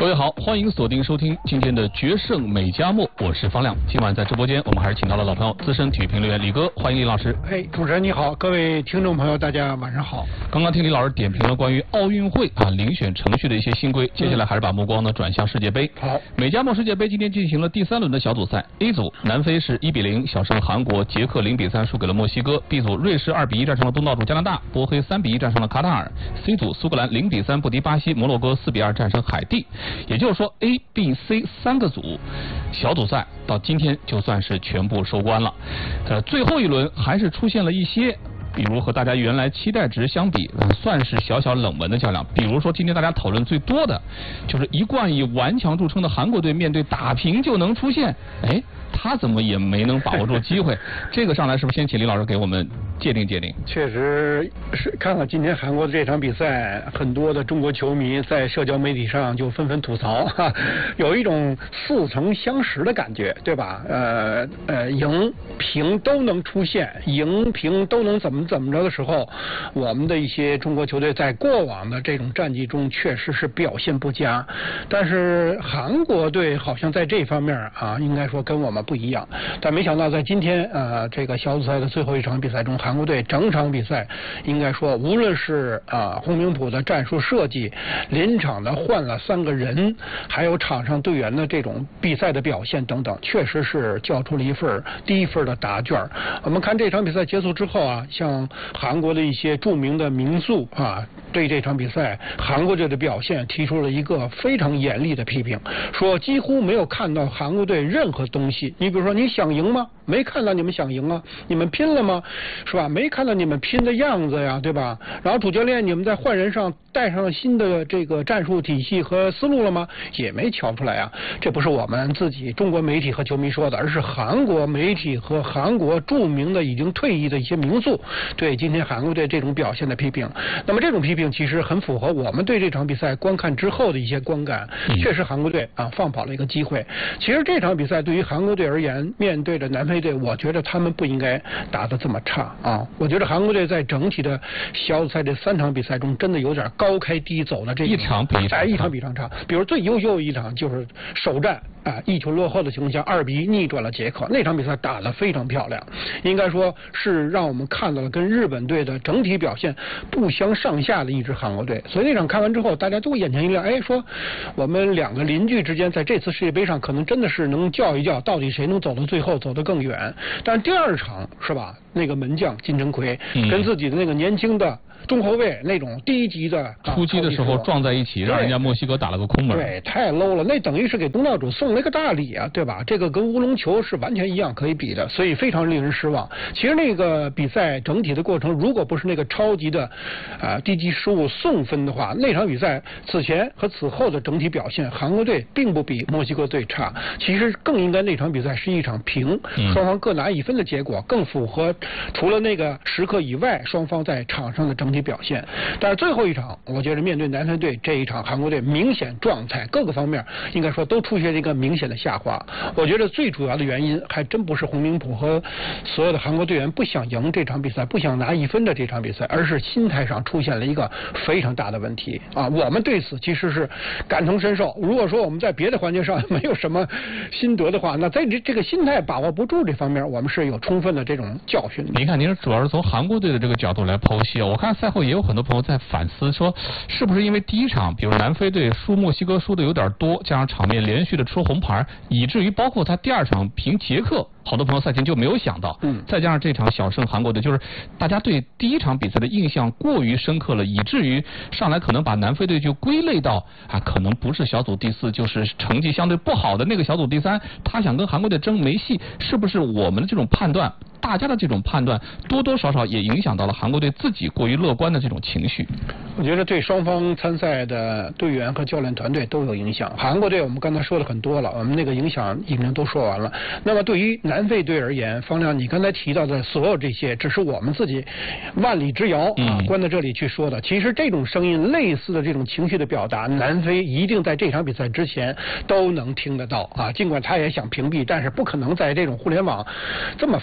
各位好，欢迎锁定收听今天的决胜美加墨，我是方亮。今晚在直播间，我们还是请到了老朋友资深体育评论员李哥，欢迎李老师。 主持人你好，各位听众朋友，大家晚上好。 刚刚听李老师点评了关于奥运会遴选程序的一些新规，接下来还是把目光呢转向世界杯。 好， 美加墨世界杯今天进行了第3轮的小组赛 ，A 组南非是1-0小胜韩国，捷克0-3输给了墨西哥 ，B 组瑞士2-1战胜了东道主加拿大，波黑3-1战胜了卡塔尔 ，C 组苏格兰0-3不敌巴西，摩洛哥4-2战胜海地。也就是说 A、B、C 3个组小组赛到今天就算是全部收官了。最后一轮还是出现了一些，比如和大家原来期待值相比，算是小小冷门的较量。比如说今天大家讨论最多的，就是一贯以顽强著称的韩国队面对打平就能出线，他怎么也没能把握住机会？这个上来是不是先请李老师给我们界定界定？ 确实是看了今天韩国的这场比赛，很多的中国球迷在社交媒体上就纷纷吐槽，有一种似曾相识的感觉，对吧？赢平都能出现，赢平都能怎么着的时候，我们的一些中国球队在过往的这种战绩中确实是表现不佳，但是韩国队好像在这方面应该说跟我们不一样，但没想到在今天这个小组赛的最后一场比赛中，韩国队整场比赛应该说无论是洪明甫的战术设计，临场的换了3个人，还有场上队员的这种比赛的表现等等，确实是交出了第一份的答卷。我们看这场比赛结束之后像韩国的一些著名的名宿对这场比赛韩国队的表现提出了一个非常严厉的批评，说几乎没有看到韩国队任何东西。你比如说，你想赢吗？没看到你们想赢啊，你们拼了吗？是吧？没看到你们拼的样子呀，对吧？然后主教练你们在换人上带上了新的这个战术体系和思路了吗？也没瞧出来啊。这不是我们自己中国媒体和球迷说的，而是韩国媒体和韩国著名的已经退役的一些名宿对今天韩国队这种表现的批评。那么这种批评其实很符合我们对这场比赛观看之后的一些观感。确实韩国队放跑了一个机会。其实这场比赛对于韩国队而言，面对着南非队，我觉得他们不应该打得这么差我觉得韩国队在整体的小组赛这3场比赛中，真的有点高开低走的这一场比一场差。比如最优秀的一场就是首战1球落后的情况下2-1逆转了捷克，那场比赛打得非常漂亮，应该说是让我们看到了跟日本队的整体表现不相上下的一支韩国队。所以那场看完之后，大家都眼前一亮，说我们2个邻居之间在这次世界杯上可能真的是能较一较，到底谁能走到最后，走得更远。但第2场是吧，那个门将金城奎跟自己的那个年轻的中后卫那种低级的出击的时候撞在一起，让人家墨西哥打了个空门。 对，太 low 了，那等于是给东道主送了一个大礼对吧？这个跟乌龙球是完全一样可以比的，所以非常令人失望。其实那个比赛整体的过程，如果不是那个超级的低级失误送分的话，那场比赛此前和此后的整体表现，韩国队并不比墨西哥队差。其实更应该那场比赛是一场平，双方各拿1分的结果，更符合除了那个时刻以外双方在场上的整体表现。但是最后一场，我觉得面对南非队这一场，韩国队明显状态各个方面应该说都出现了一个明显的下滑。我觉得最主要的原因还真不是洪明甫和所有的韩国队员不想赢这场比赛，不想拿1分的这场比赛，而是心态上出现了一个非常大的问题我们对此其实是感同身受。如果说我们在别的环节上没有什么心得的话，那在这个心态把握不住这方面，我们是有充分的这种教训的。 您看，您主要是从韩国队的这个角度来剖析我看赛后也有很多朋友在反思，说是不是因为第1场比如南非队输墨西哥输的有点多，加上场面连续的出红牌，以至于包括他第2场平捷克，好多朋友赛前就没有想到再加上这场小胜韩国队，就是大家对第1场比赛的印象过于深刻了，以至于上来可能把南非队就归类到可能不是小组第4，就是成绩相对不好的那个小组第3，他想跟韩国队争没戏。是不是我们的这种判断，大家的这种判断多多少少也影响到了韩国队自己过于乐观的这种情绪？ 我觉得对双方参赛的队员和教练团队都有影响。韩国队我们刚才说的很多了，我们那个影响已经都说完了。那么对于南非队而言，方亮你刚才提到的所有这些，只是我们自己万里之遥关在这里去说的。其实这种声音类似的这种情绪的表达，南非一定在这场比赛之前都能听得到尽管他也想屏蔽，但是不可能在这种互联网这么发达的情况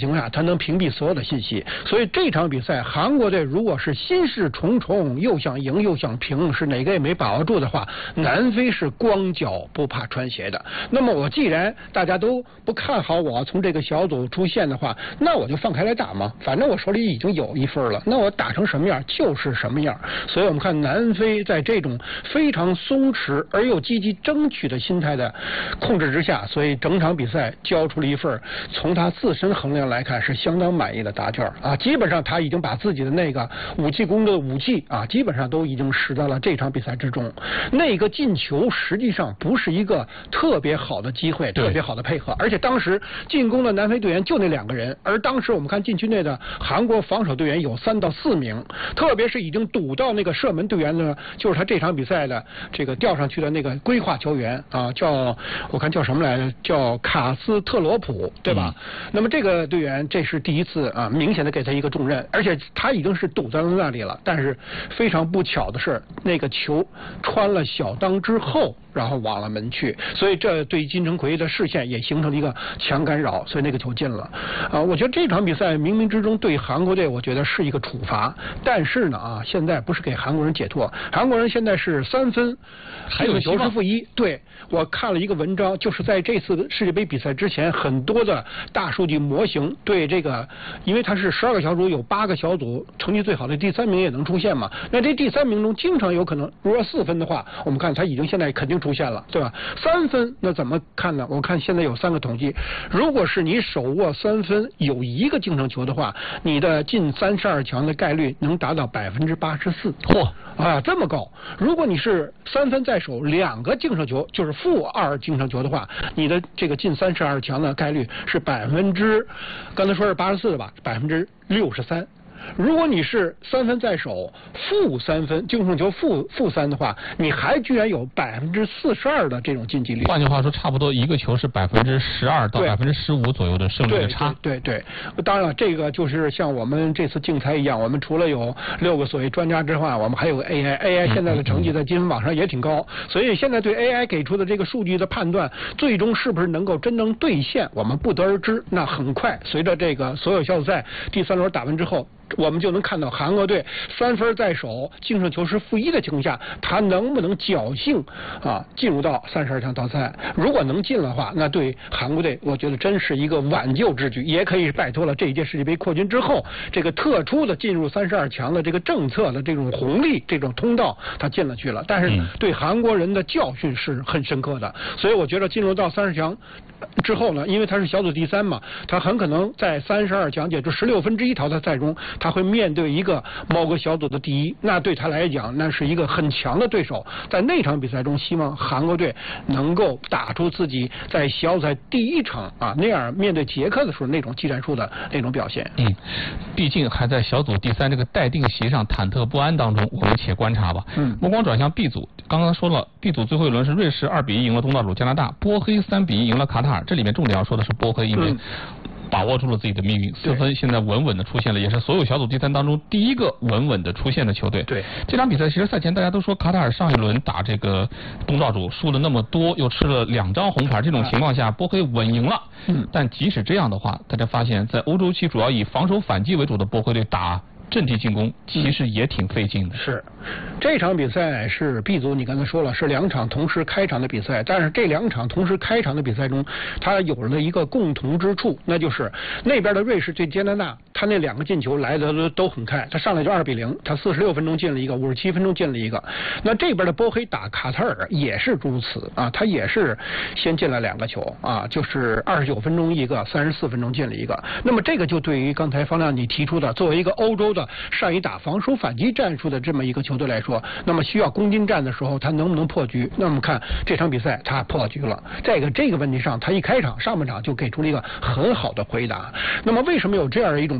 情况下，他能屏蔽所有的信息。所以这场比赛，韩国队如果是心事重重，又想赢又想平，是哪个也没把握住的话，南非是光脚不怕穿鞋的。那么我既然大家都不看好我从这个小组出线的话，那我就放开来打嘛，反正我手里已经有1分了，那我打成什么样就是什么样。所以我们看南非在这种非常松弛而又积极争取的心态的控制之下，所以整场比赛交出了一份从他自身衡量来看是相当满意的答卷啊。基本上他已经把自己的那个武器宫的武器啊，基本上都已经使到了这场比赛之中。那个进球实际上不是一个特别好的机会，特别好的配合，而且当时进攻的南非队员就那2个人，而当时我们看禁区内的韩国防守队员有3到4名，特别是已经堵到那个射门队员呢，就是他这场比赛的这个调上去的那个规划球员啊，我看叫什么来着，叫卡斯特罗普，对吧？那么这个队员这是第一次啊，明显的给他一个重任，而且他已经是堵在那里了，但是非常不巧的是，那个球穿了小裆之后，然后往了门去，所以这对金城奎的视线也形成了一个强干扰，所以那个球进了。我觉得这场比赛冥冥之中对韩国队，我觉得是一个处罚，但是呢现在不是给韩国人解脱，韩国人现在是3分， 还有 90-1。对，我看了一个文章，就是在这次世界杯比赛之前，很多的大数据模型对这个，因为它是12个小组，有8个小组成绩最好的第3名也能出现嘛，那这第3名中经常有可能，如果4分的话，我们看他已经现在肯定出现了，对吧？3分那怎么看呢？我看现在有3个统计，如果是你手握3分有1个净胜球的话，你的进32强的概率能达到84%。 嚯啊，这么高！如果你是3分在手，2个净胜球，就是-2净胜球的话，你的这个进32强的概率是刚才说是84的吧，63%。如果你是3分在手-3分，净胜球-3的话，你还居然有42%的这种晋级率。 换句话说，差不多一个球是12%到15%左右的胜率的差。 对，当然了，这个就是像我们这次竞猜一样，我们除了有6个所谓专家之外，我们还有个 AI 现在的成绩在积分榜上也挺高，所以现在对 AI 给出的这个数据的判断，最终是不是能够真正兑现，我们不得而知。那很快随着这个所有小组赛第3轮打完之后，我们就能看到韩国队3分在手，净胜球是-1的情况下，他能不能侥幸进入到32强大赛？如果能进的话，那对韩国队我觉得真是一个挽救之举，也可以摆脱了这一届世界杯扩军之后这个特殊的进入32强的这个政策的这种红利，这种通道他进了去了。但是对韩国人的教训是很深刻的，所以我觉得进入到30强之后呢，因为他是小组第3嘛，他很可能在32强也就1/16淘汰赛中，他会面对一个某个小组的第1，那对他来讲那是一个很强的对手。在那场比赛中，希望韩国队能够打出自己在小组赛第1场那样面对捷克的时候那种技战术的那种表现。 毕竟还在小组第3这个待定席上忐忑不安当中，我们且观察吧。目光转向 B 组，刚刚说了 B 组最后一轮是瑞士2-1赢了东道主加拿大，波黑3-1赢了卡塔尔。这里面重点要说的是波黑，因为把握住了自己的命运，4分现在稳稳的出现了，也是所有小组第3当中第一个稳稳的出现的球队。 对， 这场比赛其实赛前大家都说卡塔尔上一轮打这个东道主输了那么多，又吃了2张红牌，这种情况下波黑稳赢了。但即使这样的话，大家发现在欧洲区主要以防守反击为主的波黑队打阵地进攻其实也挺费劲的。 是，这场比赛是 B 组，你刚才说了是2场同时开场的比赛，但是这2场同时开场的比赛中，它有了一个共同之处，那就是那边的瑞士对加拿大，他那2个进球来的都很快，他上来就2-0，他46分钟进了一个，57分钟进了一个。那这边的波黑打卡塔尔也是如此他也是先进了2个球就是29分钟一个，34分钟进了一个。那么这个就对于刚才方亮你提出的，作为一个欧洲的善于打防守反击战术的这么一个球队来说，那么需要攻坚战的时候，他能不能破局？那么看这场比赛，他破局了。这个问题上，他一开场上半场就给出了一个很好的回答。那么为什么有这样一种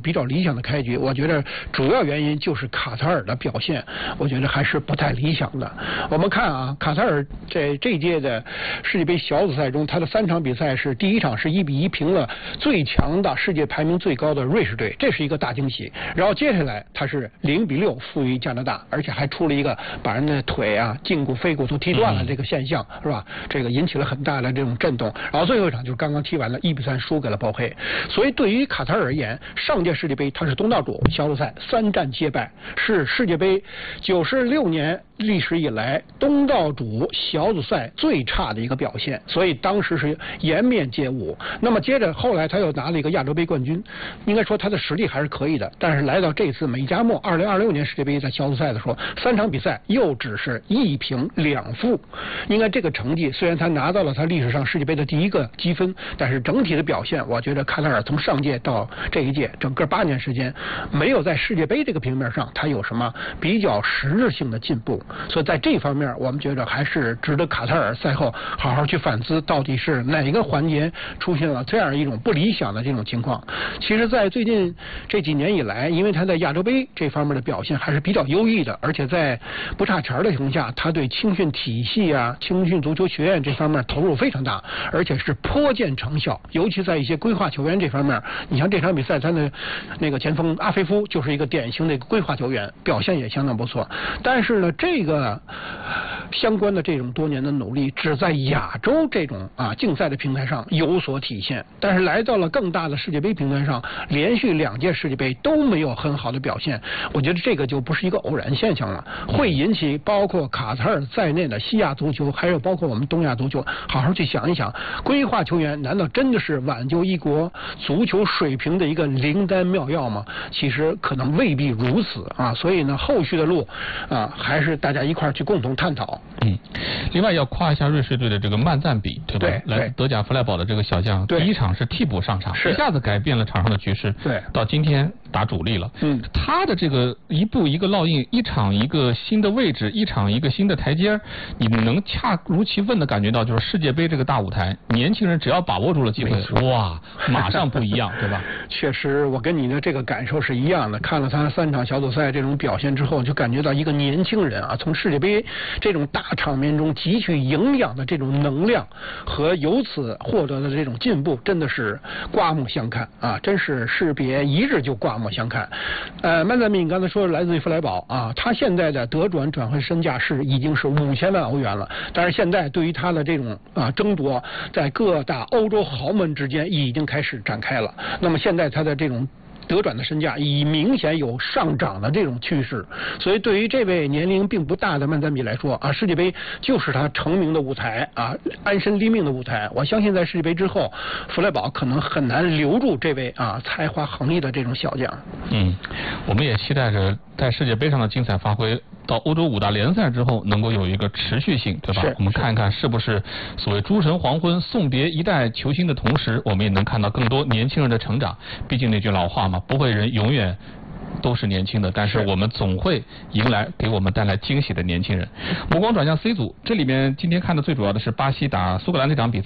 比较理想的开局。我觉得主要原因就是卡塔尔的表现，我觉得还是不太理想的。我们看啊，卡塔尔在这一届的世界杯小组赛中，他的3场比赛是第一场是1-1平了最强的世界排名最高的瑞士队，这是一个大惊喜。然后接下来他是0-6负于加拿大，而且还出了一个把人的腿啊、胫骨、腓骨都踢断了这个现象，是吧？这个引起了很大的这种震动。然后最后一场就是刚刚踢完了1-3输给了包黑。所以对于卡塔尔而言，上届世界杯他是东道主，小组赛3战皆败，是世界杯96年历史以来东道主小组赛最差的一个表现，所以当时是颜面皆无。那么接着后来他又拿了一个亚洲杯冠军，应该说他的实力还是可以的。但是来到这次美加墨2026年世界杯在小组赛的时候，3场比赛又只是1平2负。应该这个成绩虽然他拿到了他历史上世界杯的第1个积分，但是整体的表现，我觉得卡塔尔从上届到这一届整个8年时间，没有在世界杯这个平面上他有什么比较实质性的进步。所以在这方面我们觉得还是值得卡塔尔赛后好好去反思，到底是哪一个环节出现了这样一种不理想的这种情况。其实在最近这几年以来，因为他在亚洲杯这方面的表现还是比较优异的，而且在不差钱的情况下，他对青训体系啊、青训足球学院这方面投入非常大，而且是颇见成效。尤其在一些规划球员这方面，你像这场比赛他的那个前锋阿菲夫就是一个典型的一个规划球员，表现也相当不错。但是呢，这个相关的这种多年的努力只在亚洲这种竞赛的平台上有所体现，但是来到了更大的世界杯平台上，连续2届世界杯都没有很好的表现。我觉得这个就不是一个偶然现象了，会引起包括卡塔尔在内的西亚足球，还有包括我们东亚足球好好去想一想，规划球员难道真的是挽救一国足球水平的一个灵丹妙药吗？其实可能未必如此啊。所以呢，后续的路还是大家一块去共同探讨。 另外要夸一下瑞士队的这个曼赞比，对吧？ 对， 来德甲弗赖堡的这个小将，第1场是替补上场，一下子改变了场上的局势。 对， 到今天打主力了。他的这个一步一个烙印，一场一个新的位置，一场一个新的台阶，你能恰如其分的感觉到，就是世界杯这个大舞台，年轻人只要把握住了机会，哇，马上不一样，对吧？ 确实，我跟你的这个感受是一样的。看了他3场小组赛这种表现之后，就感觉到一个年轻人从世界杯这种大场面中汲取营养的这种能量和由此获得的这种进步，真的是刮目相看啊！真是士别一日就刮目相看。曼赞比你刚才说来自于弗莱堡他现在的得转会身价已经是5000万欧元了，但是现在对于他的这种争夺，在各大欧洲豪门之间已经开始展开了。那么现在他的这种得转的身价已明显有上涨的这种趋势，所以对于这位年龄并不大的曼赞比来说世界杯就是他成名的舞台安身立命的舞台。我相信在世界杯之后，弗莱堡可能很难留住这位才华横溢的这种小将。 我们也期待着在世界杯上的精彩发挥，到欧洲5大联赛之后能够有一个持续性，对吧？我们看一看是不是所谓诸神黄昏送别一代球星的同时，我们也能看到更多年轻人的成长。毕竟那句老话嘛，不会人永远都是年轻的，但是我们总会迎来给我们带来惊喜的年轻人。目光转向 C 组，这里面今天看的最主要的是巴西打苏格兰这场比赛。